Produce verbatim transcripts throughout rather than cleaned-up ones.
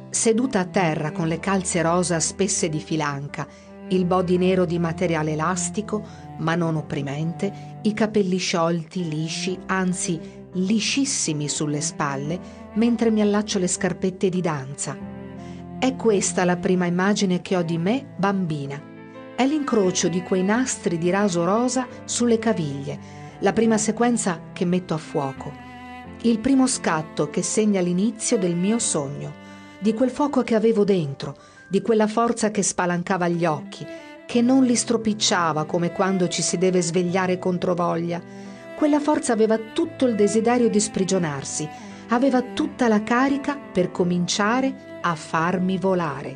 seduta a terra con le calze rosa spesse di filanca, il body nero di materiale elastico, ma non opprimente, i capelli sciolti, lisci, anzi liscissimi sulle spalle, mentre mi allaccio le scarpette di danza. È questa la prima immagine che ho di me bambina. È l'incrocio di quei nastri di raso rosa sulle caviglie, la prima sequenza che metto a fuoco, il primo scatto che segna l'inizio del mio sogno, di quel fuoco che avevo dentro, di quella forza che spalancava gli occhi, che non li stropicciava come quando ci si deve svegliare controvoglia. Quella forza aveva tutto il desiderio di sprigionarsi, aveva tutta la carica per cominciare a farmi volare.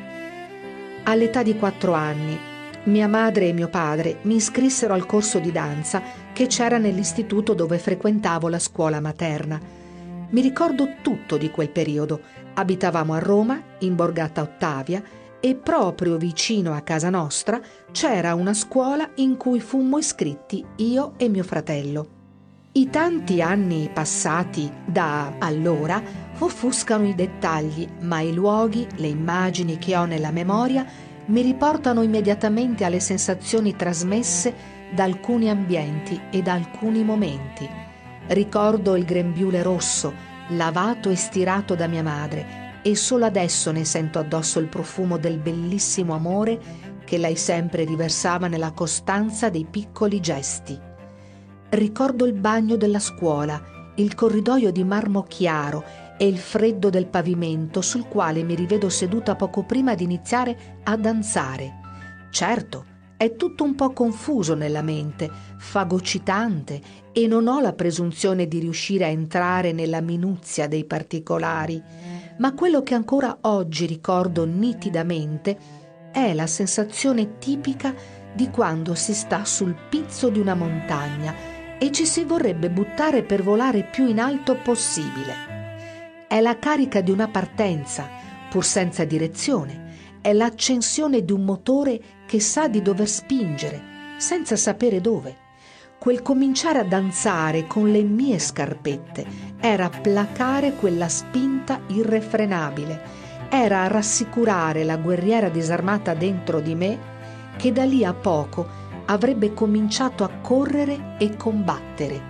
All'età di quattro anni, mia madre e mio padre mi iscrissero al corso di danza che c'era nell'istituto dove frequentavo la scuola materna. Mi ricordo tutto di quel periodo. Abitavamo a Roma, in Borgata Ottavia, e proprio vicino a casa nostra c'era una scuola in cui fummo iscritti io e mio fratello. I tanti anni passati da allora offuscano i dettagli, ma i luoghi, le immagini che ho nella memoria mi riportano immediatamente alle sensazioni trasmesse da alcuni ambienti e da alcuni momenti. Ricordo il grembiule rosso, lavato e stirato da mia madre, e solo adesso ne sento addosso il profumo del bellissimo amore che lei sempre riversava nella costanza dei piccoli gesti. Ricordo il bagno della scuola, il corridoio di marmo chiaro e il freddo del pavimento sul quale mi rivedo seduta poco prima di iniziare a danzare. Certo, è tutto un po' confuso nella mente, fagocitante, e non ho la presunzione di riuscire a entrare nella minuzia dei particolari, ma quello che ancora oggi ricordo nitidamente è la sensazione tipica di quando si sta sul pizzo di una montagna e ci si vorrebbe buttare per volare più in alto possibile. È la carica di una partenza, pur senza direzione, è l'accensione di un motore che sa di dover spingere, senza sapere dove. Quel cominciare a danzare con le mie scarpette era placare quella spinta irrefrenabile, era rassicurare la guerriera disarmata dentro di me che da lì a poco avrebbe cominciato a correre e combattere.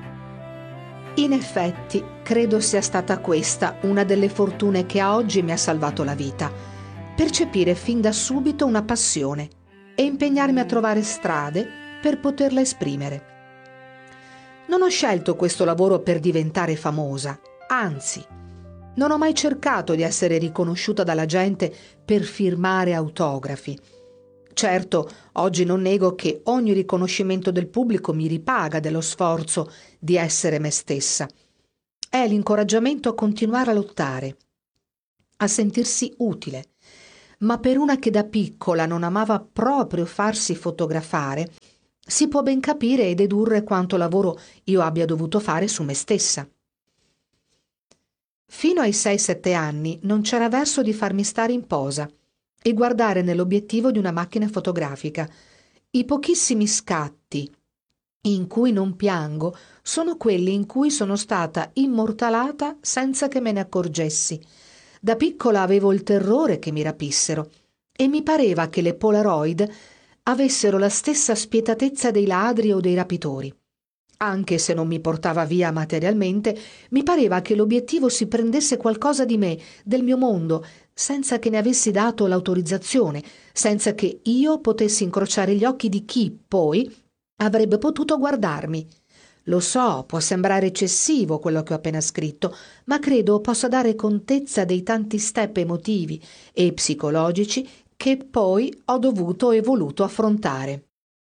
In effetti, credo sia stata questa una delle fortune che a oggi mi ha salvato la vita: percepire fin da subito una passione e impegnarmi a trovare strade per poterla esprimere. Non ho scelto questo lavoro per diventare famosa, anzi, non ho mai cercato di essere riconosciuta dalla gente per firmare autografi. Certo, oggi non nego che ogni riconoscimento del pubblico mi ripaga dello sforzo di essere me stessa. È l'incoraggiamento a continuare a lottare, a sentirsi utile. Ma per una che da piccola non amava proprio farsi fotografare, si può ben capire e dedurre quanto lavoro io abbia dovuto fare su me stessa. Fino ai sei sette anni non c'era verso di farmi stare in posa e guardare nell'obiettivo di una macchina fotografica. I pochissimi scatti in cui non piango sono quelli in cui sono stata immortalata senza che me ne accorgessi. Da piccola avevo il terrore che mi rapissero e mi pareva che le Polaroid avessero la stessa spietatezza dei ladri o dei rapitori. Anche se non mi portava via materialmente, mi pareva che l'obiettivo si prendesse qualcosa di me, del mio mondo, senza che ne avessi dato l'autorizzazione, senza che io potessi incrociare gli occhi di chi, poi, avrebbe potuto guardarmi. Lo so, può sembrare eccessivo quello che ho appena scritto, ma credo possa dare contezza dei tanti step emotivi e psicologici che poi ho dovuto e voluto affrontare.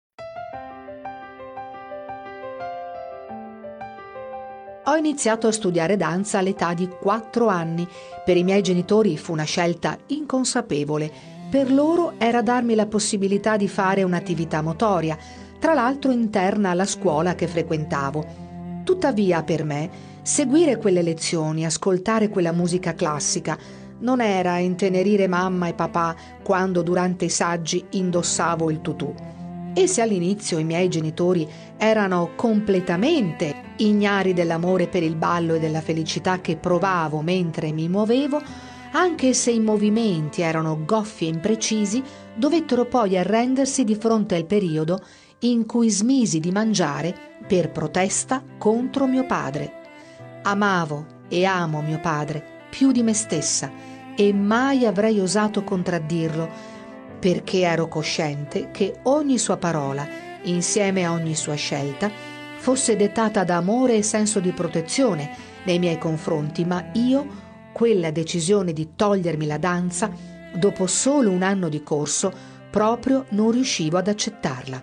Ho iniziato a studiare danza all'età di quattro anni. Per i miei genitori fu una scelta inconsapevole. Per loro era darmi la possibilità di fare un'attività motoria, tra l'altro interna alla scuola che frequentavo. Tuttavia, per me, seguire quelle lezioni, ascoltare quella musica classica, non era intenerire mamma e papà quando durante i saggi indossavo il tutù. E se all'inizio i miei genitori erano completamente ignari dell'amore per il ballo e della felicità che provavo mentre mi muovevo, Anche se i movimenti erano goffi e imprecisi, dovettero poi arrendersi di fronte al periodo in cui smisi di mangiare per protesta contro mio padre. Amavo e amo mio padre più di me stessa e mai avrei osato contraddirlo, perché ero cosciente che ogni sua parola, insieme a ogni sua scelta, fosse dettata da amore e senso di protezione nei miei confronti, ma io quella decisione di togliermi la danza, dopo solo un anno di corso, proprio non riuscivo ad accettarla.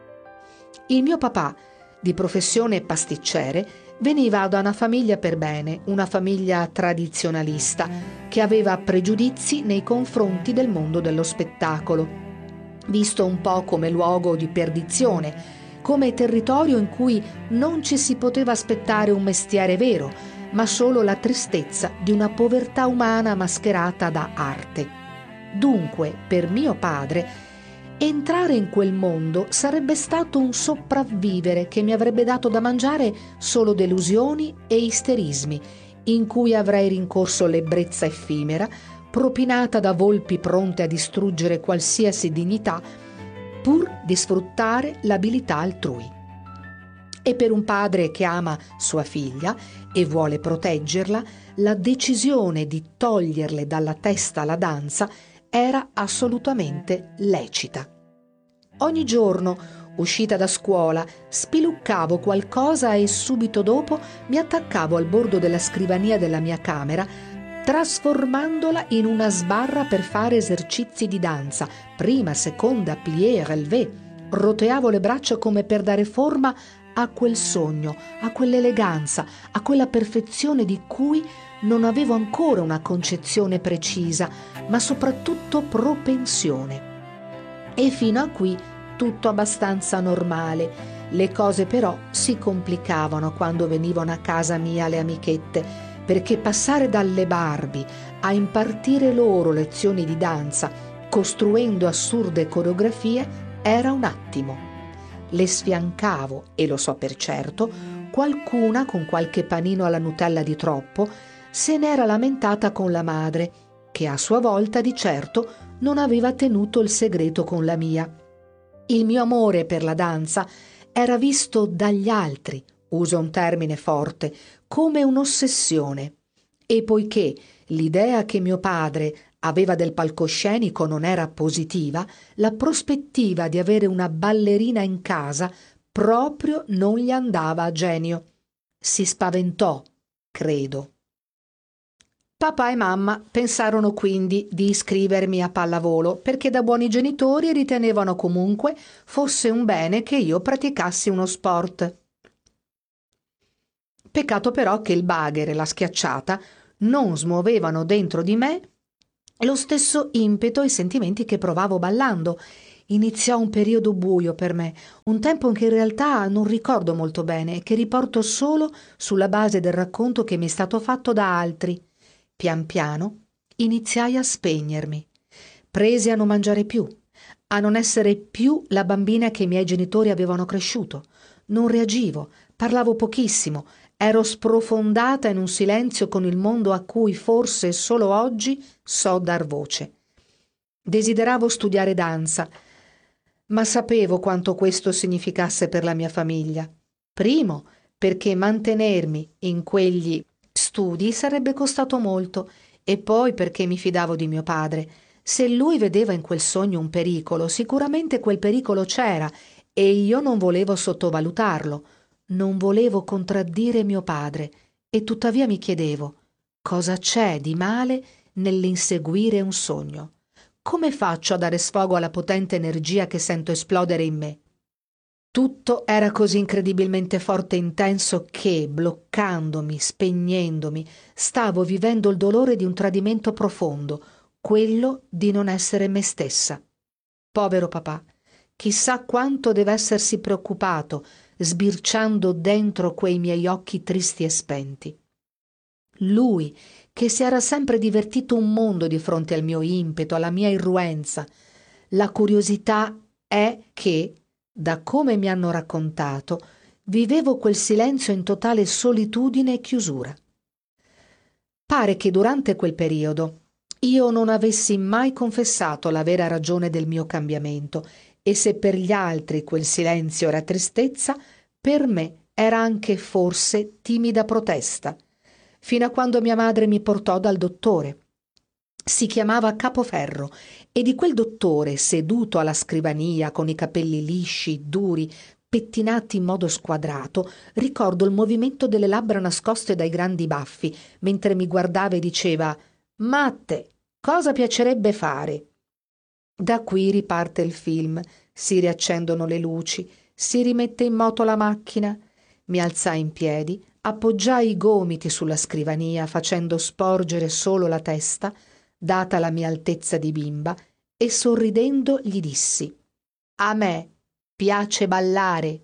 Il mio papà, di professione pasticcere, veniva da una famiglia per bene, una famiglia tradizionalista, che aveva pregiudizi nei confronti del mondo dello spettacolo, visto un po' come luogo di perdizione, come territorio in cui non ci si poteva aspettare un mestiere vero, ma solo la tristezza di una povertà umana mascherata da arte. Dunque, per mio padre, entrare in quel mondo sarebbe stato un sopravvivere che mi avrebbe dato da mangiare solo delusioni e isterismi, in cui avrei rincorso l'ebbrezza effimera, propinata da volpi pronte a distruggere qualsiasi dignità, pur di sfruttare l'abilità altrui. E per un padre che ama sua figlia e vuole proteggerla, la decisione di toglierle dalla testa la danza era assolutamente lecita. Ogni giorno, uscita da scuola, spiluccavo qualcosa e subito dopo mi attaccavo al bordo della scrivania della mia camera, trasformandola in una sbarra per fare esercizi di danza, prima, seconda, plié, relevé. Roteavo le braccia come per dare forma a quel sogno, a quell'eleganza, a quella perfezione di cui non avevo ancora una concezione precisa, ma soprattutto propensione. E fino a qui tutto abbastanza normale. Le cose però si complicavano quando venivano a casa mia le amichette, perché passare dalle Barbie a impartire loro lezioni di danza, costruendo assurde coreografie, era un attimo. Le sfiancavo, e lo so per certo, qualcuna con qualche panino alla Nutella di troppo se n'era lamentata con la madre, che a sua volta di certo non aveva tenuto il segreto con la mia. Il mio amore per la danza era visto dagli altri, uso un termine forte, come un'ossessione. E poiché l'idea che mio padre aveva del palcoscenico non era positiva, la prospettiva di avere una ballerina in casa proprio non gli andava a genio. Si spaventò, credo. Papà e mamma pensarono quindi di iscrivermi a pallavolo, perché da buoni genitori ritenevano comunque fosse un bene che io praticassi uno sport. Peccato però che il bagher e la schiacciata non smuovevano dentro di me lo stesso impeto e sentimenti che provavo ballando. Iniziò un periodo buio per me, un tempo che in realtà non ricordo molto bene e che riporto solo sulla base del racconto che mi è stato fatto da altri. Pian piano iniziai a spegnermi. Presi a non mangiare più, a non essere più la bambina che i miei genitori avevano cresciuto. Non reagivo, parlavo pochissimo, ero sprofondata in un silenzio con il mondo a cui forse solo oggi so dar voce. Desideravo studiare danza, ma sapevo quanto questo significasse per la mia famiglia. Primo, perché mantenermi in quegli studi sarebbe costato molto, e poi perché mi fidavo di mio padre. Se lui vedeva in quel sogno un pericolo, sicuramente quel pericolo c'era e io non volevo sottovalutarlo. Non volevo contraddire mio padre e tuttavia mi chiedevo: cosa c'è di male nell'inseguire un sogno? Come faccio a dare sfogo alla potente energia che sento esplodere in me? Tutto era così incredibilmente forte e intenso che, bloccandomi, spegnendomi, stavo vivendo il dolore di un tradimento profondo, quello di non essere me stessa. Povero papà, chissà quanto deve essersi preoccupato sbirciando dentro quei miei occhi tristi e spenti. Lui, che si era sempre divertito un mondo di fronte al mio impeto, alla mia irruenza. La curiosità è che, da come mi hanno raccontato, vivevo quel silenzio in totale solitudine e chiusura. Pare che durante quel periodo io non avessi mai confessato la vera ragione del mio cambiamento, e se per gli altri quel silenzio era tristezza, per me era anche forse timida protesta, fino a quando mia madre mi portò dal dottore. Si chiamava Capoferro, e di quel dottore, seduto alla scrivania con i capelli lisci, duri, pettinati in modo squadrato, ricordo il movimento delle labbra nascoste dai grandi baffi, mentre mi guardava e diceva: «Ma a te cosa piacerebbe fare?» Da qui riparte il film, si riaccendono le luci, si rimette in moto la macchina. Mi alzai in piedi, appoggiai i gomiti sulla scrivania facendo sporgere solo la testa, data la mia altezza di bimba, e sorridendo gli dissi: «A me piace ballare».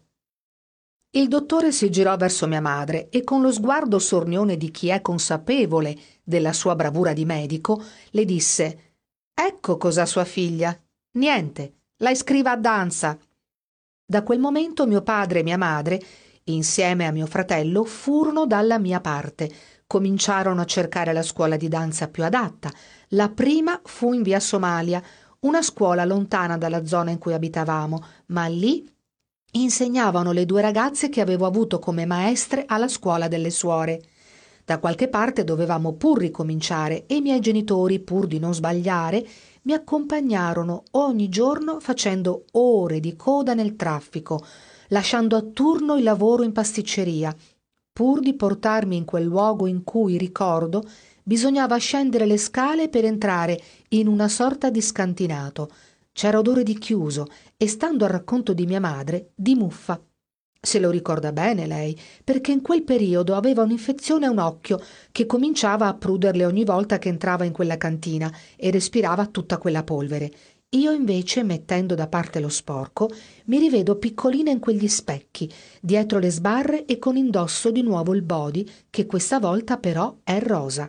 Il dottore si girò verso mia madre e con lo sguardo sornione di chi è consapevole della sua bravura di medico le disse: «Ecco cos'ha sua figlia. Niente, la iscriva a danza». Da quel momento mio padre e mia madre, insieme a mio fratello, furono dalla mia parte. Cominciarono a cercare la scuola di danza più adatta. La prima fu in via Somalia, una scuola lontana dalla zona in cui abitavamo, ma lì insegnavano le due ragazze che avevo avuto come maestre alla scuola delle suore. Da qualche parte dovevamo pur ricominciare e i miei genitori, pur di non sbagliare, mi accompagnarono ogni giorno facendo ore di coda nel traffico, lasciando a turno il lavoro in pasticceria, pur di portarmi in quel luogo in cui, ricordo, bisognava scendere le scale per entrare in una sorta di scantinato. C'era odore di chiuso e, stando al racconto di mia madre, di muffa. Se lo ricorda bene lei, perché in quel periodo aveva un'infezione a un occhio che cominciava a pruderle ogni volta che entrava in quella cantina e respirava tutta quella polvere. Io invece, mettendo da parte lo sporco, mi rivedo piccolina in quegli specchi, dietro le sbarre e con indosso di nuovo il body, che questa volta però è rosa.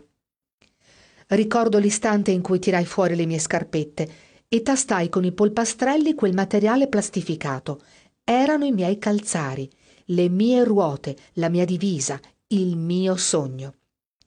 Ricordo l'istante in cui tirai fuori le mie scarpette e tastai con i polpastrelli quel materiale plastificato. Erano i miei calzari, le mie ruote, la mia divisa, il mio sogno.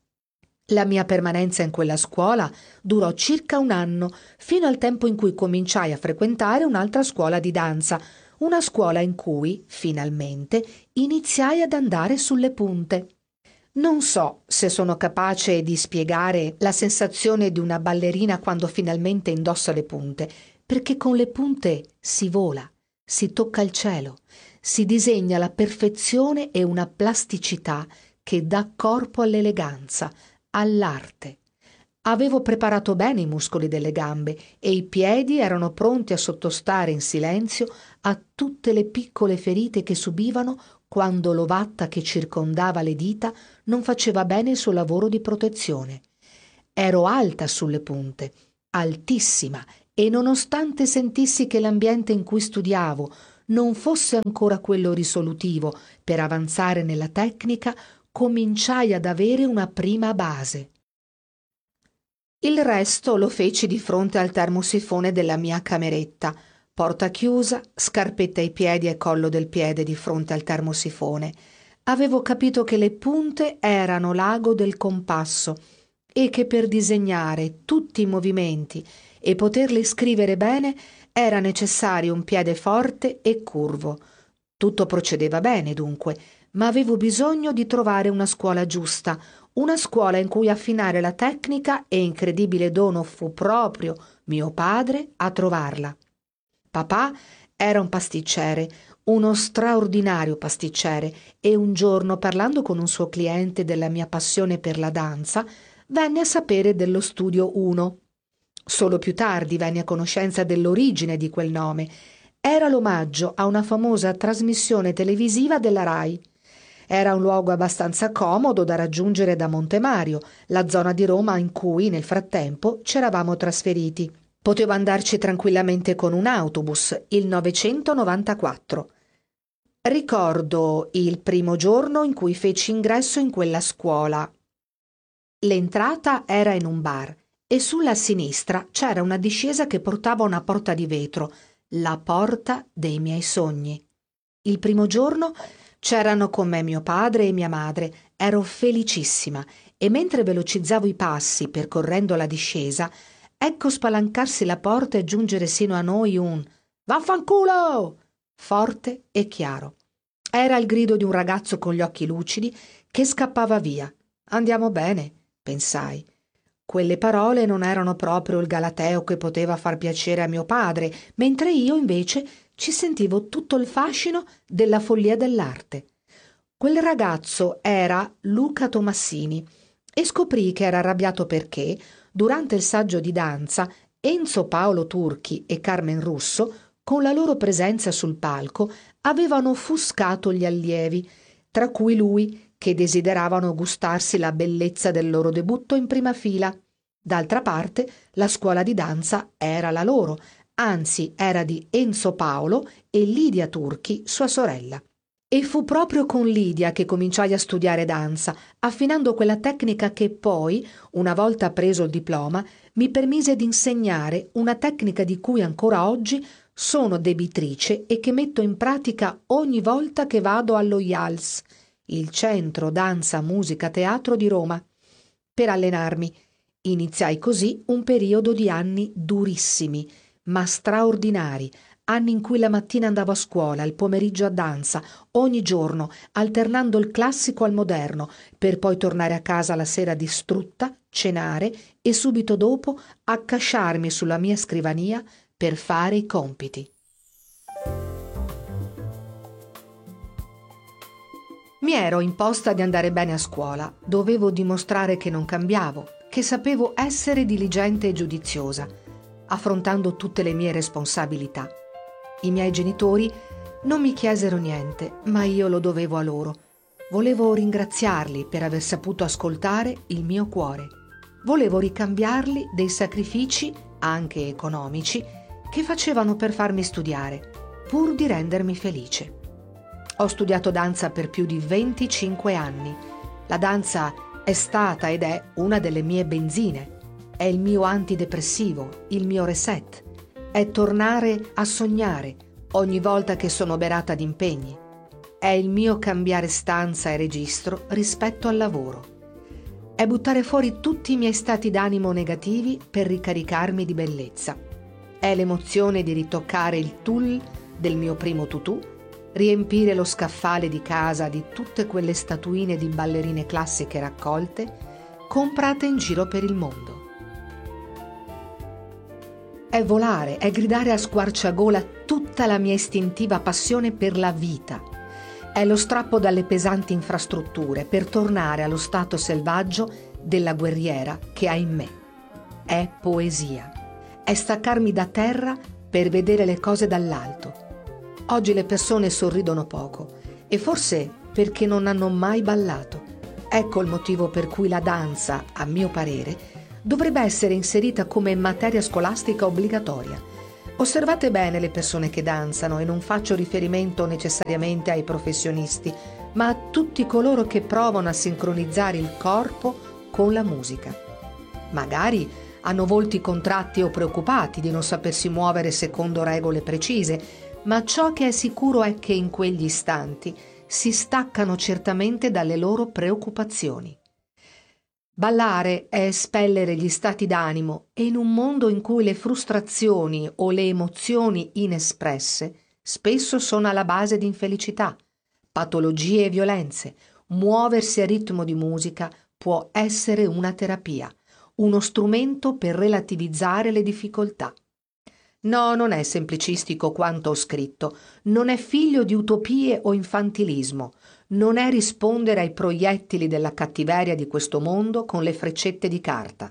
La mia permanenza in quella scuola durò circa un anno, fino al tempo in cui cominciai a frequentare un'altra scuola di danza, una scuola in cui, finalmente, iniziai ad andare sulle punte. Non so se sono capace di spiegare la sensazione di una ballerina quando finalmente indossa le punte, perché con le punte si vola, si tocca il cielo, si disegna la perfezione e una plasticità che dà corpo all'eleganza, all'arte. Avevo preparato bene i muscoli delle gambe e i piedi erano pronti a sottostare in silenzio a tutte le piccole ferite che subivano quando l'ovatta che circondava le dita non faceva bene il suo lavoro di protezione. Ero alta sulle punte, altissima, e nonostante sentissi che l'ambiente in cui studiavo non fosse ancora quello risolutivo per avanzare nella tecnica, cominciai ad avere una prima base. Il resto lo feci di fronte al termosifone della mia cameretta, porta chiusa, scarpette ai piedi e collo del piede di fronte al termosifone. Avevo capito che le punte erano l'ago del compasso e che per disegnare tutti i movimenti e poterli scrivere bene era necessario un piede forte e curvo. Tutto procedeva bene dunque, ma avevo bisogno di trovare una scuola giusta, una scuola in cui affinare la tecnica, e incredibile dono fu proprio mio padre a trovarla. Papà era un pasticcere, uno straordinario pasticcere, e un giorno, parlando con un suo cliente della mia passione per la danza, venne a sapere dello Studio uno. Solo più tardi venne a conoscenza dell'origine di quel nome. Era l'omaggio a una famosa trasmissione televisiva della Rai. Era un luogo abbastanza comodo da raggiungere da Montemario, la zona di Roma in cui nel frattempo c'eravamo trasferiti. Potevo andarci tranquillamente con un autobus, il novecentonovantaquattro. Ricordo il primo giorno in cui feci ingresso in quella scuola. L'entrata era in un bar e sulla sinistra c'era una discesa che portava a una porta di vetro, la porta dei miei sogni. Il primo giorno c'erano con me mio padre e mia madre. Ero felicissima e mentre velocizzavo i passi percorrendo la discesa, ecco spalancarsi la porta e giungere sino a noi un «Vaffanculo!» forte e chiaro. Era il grido di un ragazzo con gli occhi lucidi che scappava via. «Andiamo bene», pensai. Quelle parole non erano proprio il galateo che poteva far piacere a mio padre, mentre io invece ci sentivo tutto il fascino della follia dell'arte. Quel ragazzo era Luca Tomassini e scoprì che era arrabbiato perché, durante il saggio di danza, Enzo Paolo Turchi e Carmen Russo, con la loro presenza sul palco, avevano offuscato gli allievi, tra cui lui, che desideravano gustarsi la bellezza del loro debutto in prima fila. D'altra parte, la scuola di danza era la loro, anzi era di Enzo Paolo e Lidia Turchi, sua sorella. E fu proprio con Lidia che cominciai a studiare danza, affinando quella tecnica che poi, una volta preso il diploma, mi permise di insegnare, una tecnica di cui ancora oggi sono debitrice e che metto in pratica ogni volta che vado allo I A L S, il Centro Danza Musica Teatro di Roma. Per allenarmi iniziai così un periodo di anni durissimi, ma straordinari, anni in cui la mattina andavo a scuola, il pomeriggio a danza, ogni giorno, alternando il classico al moderno, per poi tornare a casa la sera distrutta, cenare e subito dopo accasciarmi sulla mia scrivania per fare i compiti. Mi ero imposta di andare bene a scuola, dovevo dimostrare che non cambiavo, che sapevo essere diligente e giudiziosa, affrontando tutte le mie responsabilità. I miei genitori non mi chiesero niente, ma io lo dovevo a loro. Volevo ringraziarli per aver saputo ascoltare il mio cuore. Volevo ricambiarli dei sacrifici, anche economici, che facevano per farmi studiare, pur di rendermi felice. Ho studiato danza per più di venticinque anni. La danza è stata ed è una delle mie benzine. È il mio antidepressivo, il mio reset. È tornare a sognare ogni volta che sono oberata di impegni. È il mio cambiare stanza e registro rispetto al lavoro. È buttare fuori tutti i miei stati d'animo negativi per ricaricarmi di bellezza. È l'emozione di ritoccare il tulle del mio primo tutù, riempire lo scaffale di casa di tutte quelle statuine di ballerine classiche raccolte, comprate in giro per il mondo. È volare, è gridare a squarciagola tutta la mia istintiva passione per la vita. È lo strappo dalle pesanti infrastrutture per tornare allo stato selvaggio della guerriera che ha in me. È poesia. È staccarmi da terra per vedere le cose dall'alto. Oggi le persone sorridono poco e forse perché non hanno mai ballato. Ecco il motivo per cui la danza, a mio parere, dovrebbe essere inserita come materia scolastica obbligatoria. Osservate bene le persone che danzano e non faccio riferimento necessariamente ai professionisti, ma a tutti coloro che provano a sincronizzare il corpo con la musica. Magari hanno volti contratti o preoccupati di non sapersi muovere secondo regole precise, ma ciò che è sicuro è che in quegli istanti si staccano certamente dalle loro preoccupazioni. Ballare è espellere gli stati d'animo e in un mondo in cui le frustrazioni o le emozioni inespresse spesso sono alla base di infelicità, patologie e violenze, muoversi a ritmo di musica può essere una terapia, uno strumento per relativizzare le difficoltà. No, non è semplicistico quanto ho scritto, non è figlio di utopie o infantilismo, non è rispondere ai proiettili della cattiveria di questo mondo con le freccette di carta.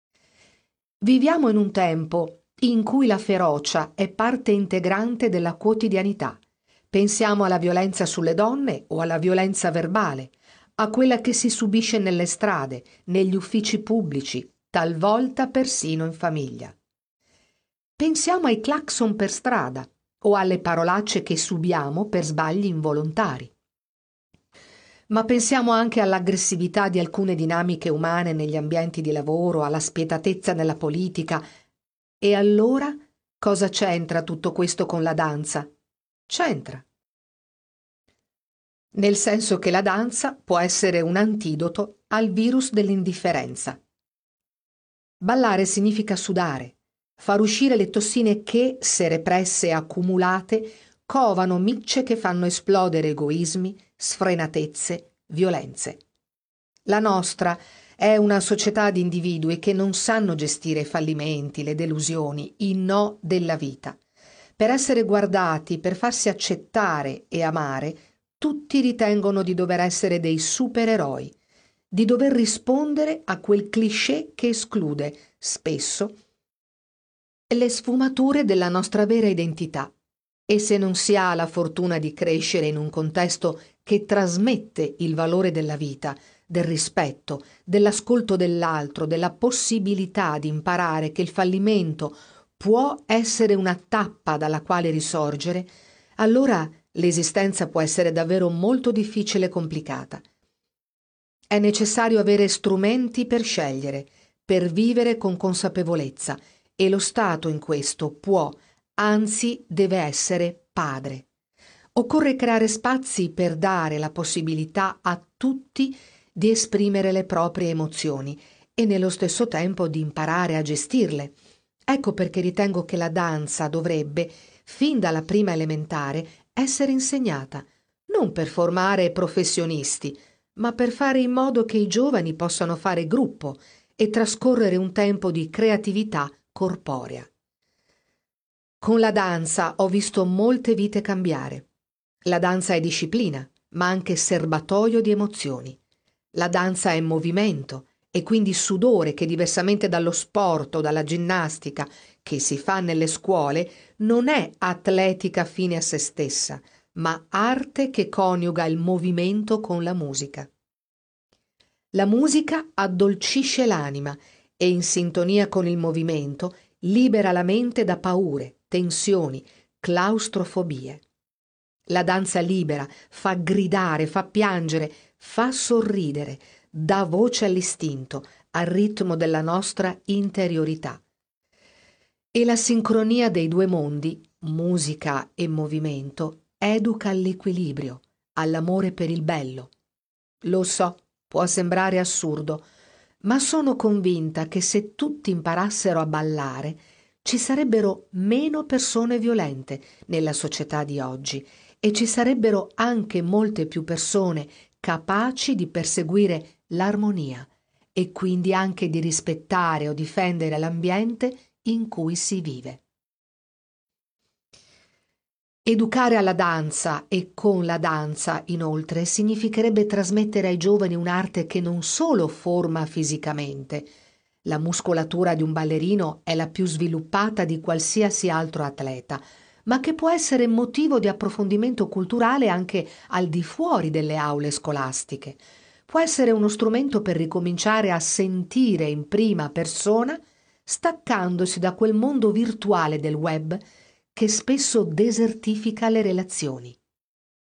Viviamo in un tempo in cui la ferocia è parte integrante della quotidianità. Pensiamo alla violenza sulle donne o alla violenza verbale, a quella che si subisce nelle strade, negli uffici pubblici, talvolta persino in famiglia. Pensiamo ai clacson per strada o alle parolacce che subiamo per sbagli involontari. Ma pensiamo anche all'aggressività di alcune dinamiche umane negli ambienti di lavoro, alla spietatezza nella politica. E allora cosa c'entra tutto questo con la danza? C'entra. nel senso che la danza può essere un antidoto al virus dell'indifferenza. Ballare significa sudare, far uscire le tossine che, se represse e accumulate, covano micce che fanno esplodere egoismi, sfrenatezze, violenze. La nostra è una società di individui che non sanno gestire i fallimenti, le delusioni, i no della vita. Per essere guardati, per farsi accettare e amare, tutti ritengono di dover essere dei supereroi, di dover rispondere a quel cliché che esclude, spesso, le sfumature della nostra vera identità. E se non si ha la fortuna di crescere in un contesto che trasmette il valore della vita, del rispetto, dell'ascolto dell'altro, della possibilità di imparare che il fallimento può essere una tappa dalla quale risorgere, allora l'esistenza può essere davvero molto difficile e complicata. È necessario avere strumenti per scegliere, per vivere con consapevolezza, e lo Stato in questo può, anzi deve essere padre. Occorre creare spazi per dare la possibilità a tutti di esprimere le proprie emozioni e nello stesso tempo di imparare a gestirle. Ecco perché ritengo che la danza dovrebbe, fin dalla prima elementare, essere insegnata, non per formare professionisti, ma per fare in modo che i giovani possano fare gruppo e trascorrere un tempo di creatività corporea. Con la danza ho visto molte vite cambiare. La danza è disciplina, ma anche serbatoio di emozioni. La danza è movimento e quindi sudore che, diversamente dallo sport o dalla ginnastica che si fa nelle scuole, non è atletica fine a se stessa, ma arte che coniuga il movimento con la musica. La musica addolcisce l'anima e, in sintonia con il movimento, libera la mente da paure, tensioni, claustrofobie. La danza libera, fa gridare, fa piangere, fa sorridere, dà voce all'istinto, al ritmo della nostra interiorità. E la sincronia dei due mondi, musica e movimento, educa all'equilibrio, all'amore per il bello. Lo so, può sembrare assurdo, ma sono convinta che se tutti imparassero a ballare, ci sarebbero meno persone violente nella società di oggi e ci sarebbero anche molte più persone capaci di perseguire l'armonia e quindi anche di rispettare o difendere l'ambiente in cui si vive. Educare alla danza e con la danza, inoltre, significherebbe trasmettere ai giovani un'arte che non solo forma fisicamente. La muscolatura di un ballerino è la più sviluppata di qualsiasi altro atleta, ma che può essere motivo di approfondimento culturale anche al di fuori delle aule scolastiche. Può essere uno strumento per ricominciare a sentire in prima persona, staccandosi da quel mondo virtuale del web che spesso desertifica le relazioni.